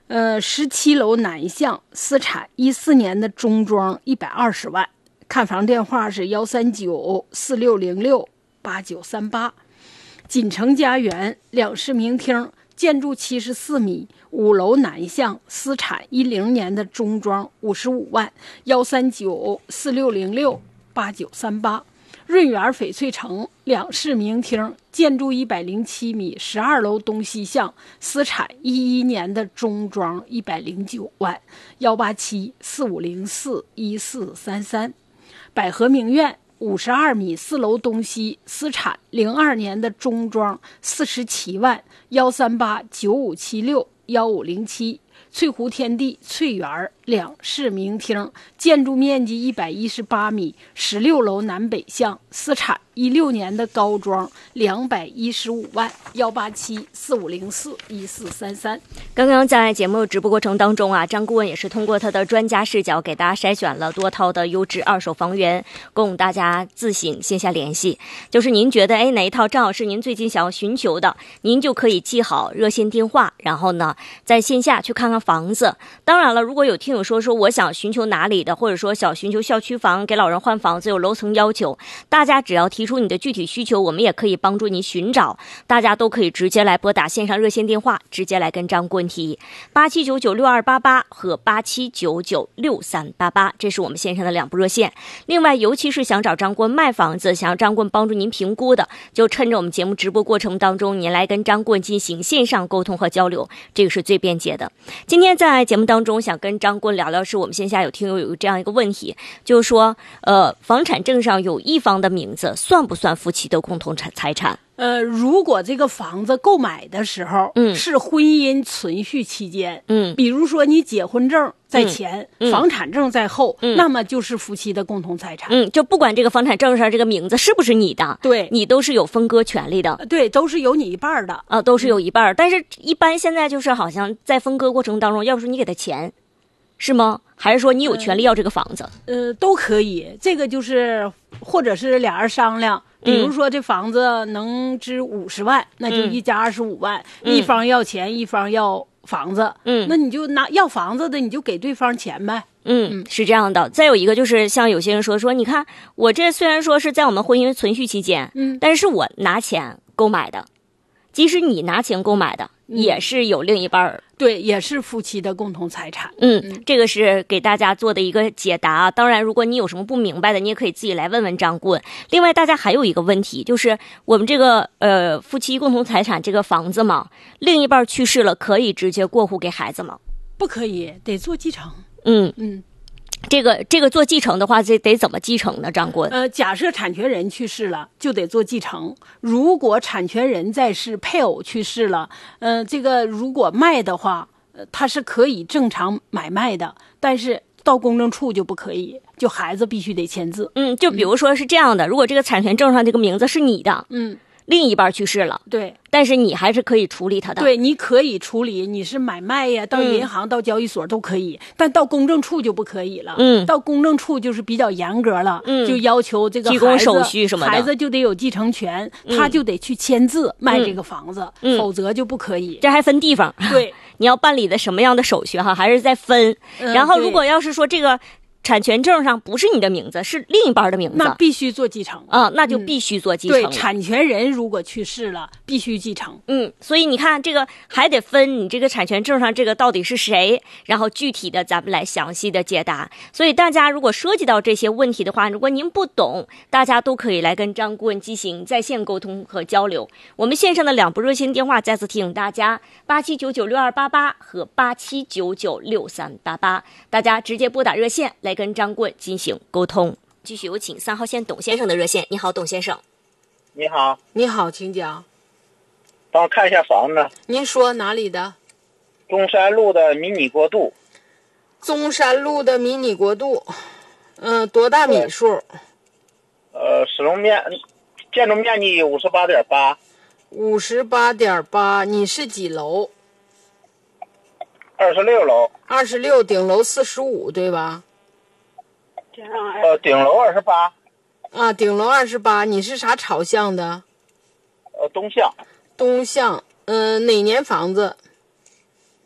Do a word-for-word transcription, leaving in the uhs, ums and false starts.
呃，十七楼南向，私产，一四年的中装，一百二十万。看房电话是幺三九四六零六八九三八。锦城家园两室明厅，建筑七十四米，五楼南向，私产，一零年的中装，五十五万。幺三九四六零六八九三八。润园翡翠城两室明厅，建筑一百零七米，十二楼东西向，私产，一一年的中装，一百零九万。幺八七四五零四一四三三。百合名苑五十二米，四楼东西，私产，零二年的中装，四十七万。幺三八九五七六幺五零七。翠湖天地翠园两室明厅，建筑面积一百一十八米，十六楼南北向，私产，一六年的高装，两百一十五万。幺八七四五零四一四三三。 刚刚在节目直播过程当中啊，张顾问也是通过他的专家视角给大家筛选了多套的优质二手房源，供大家自行线下联系。就是您觉得哎哪一套正好是您最近想要寻求的，您就可以记好热线电话，然后呢在线下去看看房子。当然了，如果有听友说说我想寻求哪里的，或者说想寻求校区房，给老人换房子有楼层要求，大家只要提出你的具体需求，我们也可以帮助你寻找。大家都可以直接来拨打线上热线电话，直接来跟张顾问提八七九九六二八八和八七九九六三八八，这是我们线上的两部热线。另外，尤其是想找张顾问卖房子，想要张顾问帮助您评估的，就趁着我们节目直播过程当中，您来跟张顾问进行线上沟通和交流，这个是最便捷的。今天在节目当中想跟张顾问聊聊，是我们线下有听友有这样一个问题，就是说呃，房产证上有一方的名字算不算夫妻的共同财产？ 呃，如果这个房子购买的时候， 嗯， 是婚姻存续期间， 嗯， 比如说你结婚证在前， 嗯、 房产证在后， 嗯， 那么就是夫妻的共同财产。 嗯，就不管这个房产证上这个名字是不是你的， 对， 你都是有分割权利的。 对，都是有你一半的， 啊，都是有一半。但是一般现在就是好像在分割过程当中，要不是你给他钱，是吗？还是说你有权利要这个房子？ 呃，都可以。这个就是或者是俩人商量。比如说这房子能值五十万，嗯，那就一家二十五万，嗯，一方要钱，一方要房子，嗯，那你就拿要房子的，你就给对方钱呗。 嗯，是这样的。再有一个就是像有些人说说，你看我这虽然说是在我们婚姻存续期间，嗯，但是我拿钱购买的，即使你拿钱购买的，嗯，也是有另一半。 对，也是夫妻的共同财产。 嗯，嗯这个是给大家做的一个解答。当然，如果你有什么不明白的，你也可以自己来问问张顾问。另外，大家还有一个问题，就是我们这个呃夫妻共同财产这个房子嘛，另一半去世了，可以直接过户给孩子吗？ 不可以，得做继承。 嗯嗯。这个这个做继承的话，这得怎么继承呢？张顾问， 呃，假设产权人去世了，就得做继承。如果产权人在世，配偶去世了，呃，这个如果卖的话，呃，他是可以正常买卖的，但是到公证处就不可以，就孩子必须得签字。 嗯，就比如说是这样的，嗯，如果这个产权证上这个名字是你的， 嗯。 另一半去世了， 对， 但是你还是可以处理他的。 对，你可以处理，你是买卖呀，到银行、嗯、到交易所都可以，但到公证处就不可以了。嗯，到公证处就是比较严格了，嗯，就要求这个提供手续什么的， 孩子就得有继承权，嗯，他就得去签字卖这个房子， 嗯， 否则就不可以。 这还分地方， 对， 你要办理的什么样的手续哈，还是在分。嗯、然后如果要是说这个。产权证上不是你的名字，是另一半的名字， 那必须做继承啊，那就必须做继承， 嗯。对，产权人如果去世了，必须继承。 嗯，所以你看这个还得分你这个产权证上这个到底是谁，然后具体的咱们来详细的解答。所以大家如果涉及到这些问题的话，如果您不懂，大家都可以来跟张顾问进行在线沟通和交流。我们线上的两部热线电话再次提醒大家：八七九九六二八八和八七九九六三八八，大家直接拨打热线来跟张顾问进行沟通。继续有请三号线董先生的热线。你好，董先生。 你好。 你好，请讲。 帮我看一下房子。 您说哪里的？ 中山路的迷你国度。 中山路的迷你国度，嗯、呃，多大米数？ 呃，使用面建筑面积五十八点八。 五十八点八，你是几楼？ 二十六楼。 二十六，顶楼四十五，对吧？ 呃，顶楼二十八。 啊，顶楼二十八，你是啥朝向的？ 呃，东向。 东向，嗯、呃，哪年房子？